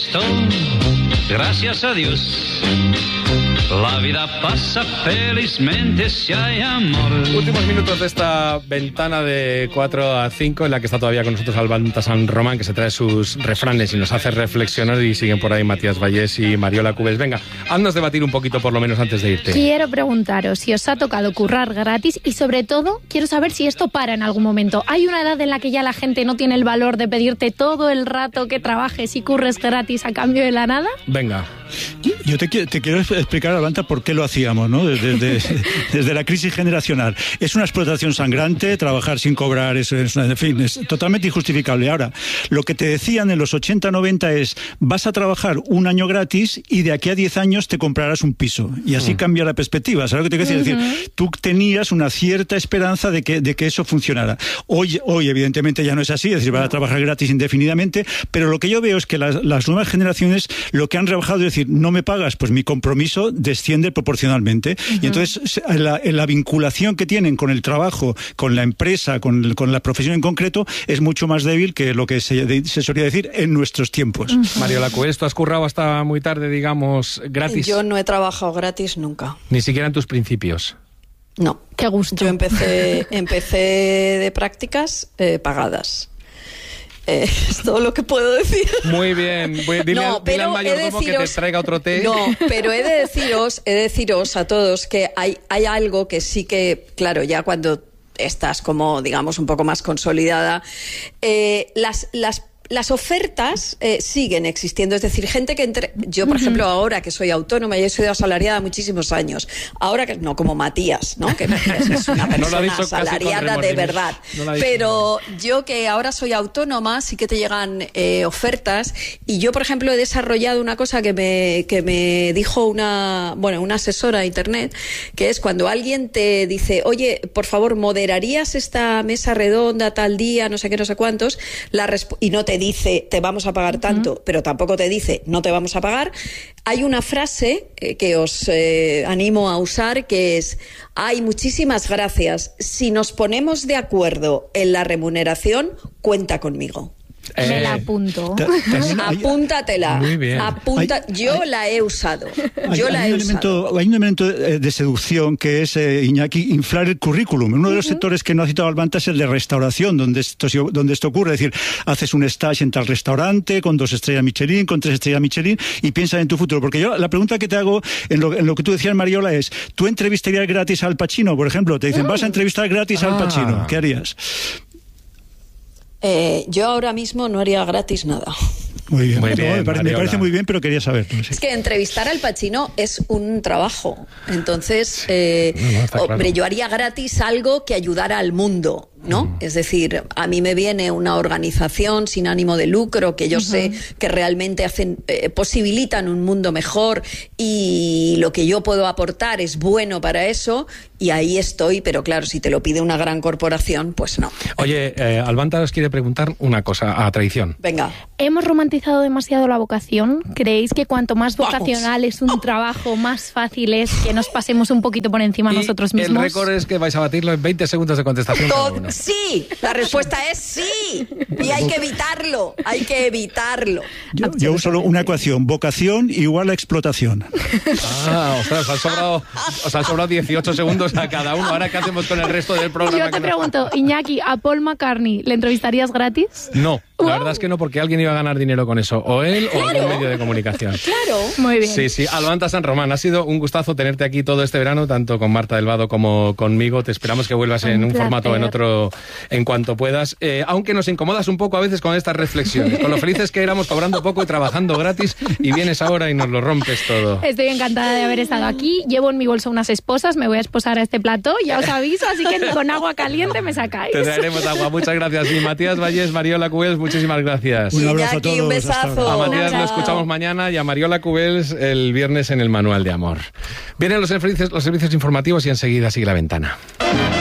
Gracias a Dios, la vida pasa felizmente si hay amor. Últimos minutos de esta ventana de 4 a 5 en la que está todavía con nosotros Albanta San Román, que se trae sus refranes y nos hace reflexionar, y siguen por ahí Matías Vallés y Mariola Cubels. Venga, haznos debatir un poquito por lo menos antes de irte. Quiero preguntaros si os ha tocado currar gratis y sobre todo quiero saber si esto para en algún momento. ¿Hay una edad en la que ya la gente no tiene el valor de pedirte todo el rato que trabajes y curres gratis a cambio de la nada? Venga. Yo te quiero explicar, Albanta, por qué lo hacíamos, ¿no? Desde la crisis generacional. Es una explotación sangrante, trabajar sin cobrar, en fin, es totalmente injustificable. Ahora, lo que te decían en los 80-90 es, vas a trabajar un año gratis y de aquí a 10 años te comprarás un piso. Y así cambia la perspectiva. ¿Sabes lo que te quiero decir? Es decir, tú tenías una cierta esperanza de que eso funcionara. Hoy evidentemente ya no es así, es decir, vas a trabajar gratis indefinidamente, pero lo que yo veo es que las nuevas generaciones lo que han rebajado es decir, no me pagas, pues mi compromiso desciende proporcionalmente. Y entonces la vinculación que tienen con el trabajo, con la empresa, con la profesión en concreto, es mucho más débil que lo que se solía decir en nuestros tiempos. Mariola Cubels, ¿tú has currado hasta muy tarde, digamos, gratis? Yo no he trabajado gratis nunca. Ni siquiera en tus principios. No. Qué gusto. Yo empecé de prácticas pagadas. Es todo lo que puedo decir. Muy bien. Dile al mayordomo que te traiga otro té. No, pero he de deciros a todos que hay algo que sí que, claro, ya cuando estás como, digamos, un poco más consolidada, las ofertas siguen existiendo, es decir, gente que yo, por ejemplo, ahora que soy autónoma y he sido asalariada muchísimos años, ahora que no como Matías, ¿no? Que es una persona asalariada de verdad, pero yo que ahora soy autónoma, sí que te llegan ofertas, y yo, por ejemplo, he desarrollado una cosa que me dijo una asesora de internet, que es cuando alguien te dice, oye, por favor, ¿moderarías esta mesa redonda tal día, no sé qué, no sé cuántos? Y no te dice te vamos a pagar tanto, pero tampoco te dice no te vamos a pagar. Hay una frase que os animo a usar, que es: ay, muchísimas gracias, si nos ponemos de acuerdo en la remuneración, cuenta conmigo. Me la apunto. Apúntatela. Muy bien. Yo la he usado. Hay un elemento de seducción que es, Iñaki, inflar el currículum. Uno de los sectores que no ha citado Albanta es el de restauración, donde esto ocurre. Es decir, haces un stage en tal restaurante con 2 estrellas Michelin, con 3 estrellas Michelin, y piensas en tu futuro. Porque yo, la pregunta que te hago en lo que tú decías, Mariola, es: ¿tú entrevistarías gratis al Pacino, por ejemplo? Te dicen, vas a entrevistar gratis al Pacino. ¿Qué harías? Yo ahora mismo no haría gratis nada. Muy bien. Muy bien, me parece muy bien, pero quería saber. No sé. Es que entrevistar al Pacino es un trabajo. Entonces, claro. Yo haría gratis algo que ayudara al mundo, ¿no? Es decir, a mí me viene una organización sin ánimo de lucro que yo sé que realmente posibilitan un mundo mejor, y lo que yo puedo aportar es bueno para eso, y ahí estoy. Pero claro, si te lo pide una gran corporación, pues no. Oye, Albanta os quiere preguntar una cosa, a traición. Venga. ¿Hemos romantizado demasiado la vocación? ¿Creéis que cuanto más vocacional es un trabajo, más fácil es que nos pasemos un poquito por encima nosotros mismos? El récord es que vais a batirlo en 20 segundos de contestación. Sí, la respuesta es sí. Y hay que evitarlo. Yo uso una ecuación: vocación igual a explotación. Ostras, os han sobrado 18 segundos a cada uno. Ahora, ¿qué hacemos con el resto del programa? Yo te pregunto, Iñaki, ¿a Paul McCartney le entrevistarías gratis? No, la verdad es que no, porque alguien iba a ganar dinero con eso. O él o algún medio de comunicación. Claro. Muy bien. Sí. Albanta San Román, ha sido un gustazo tenerte aquí todo este verano, tanto con Marta del Vado como conmigo. Te esperamos que vuelvas en un formato o en otro en cuanto puedas. Aunque nos incomodas un poco a veces con estas reflexiones, con lo felices que éramos cobrando poco y trabajando gratis, y vienes ahora y nos lo rompes todo. Estoy encantada de haber estado aquí. Llevo en mi bolso unas esposas, me voy a esposar a este plató, ya os aviso, así que con agua caliente me sacáis. Te traeremos agua, muchas gracias. Y Matías Vallés, Mariola Cubels, muchísimas gracias. Un abrazo a todos. Un besazo. A Matías lo escuchamos mañana y a Mariola Cubels el viernes en el Manual de Amor. Vienen los servicios informativos y enseguida sigue La Ventana.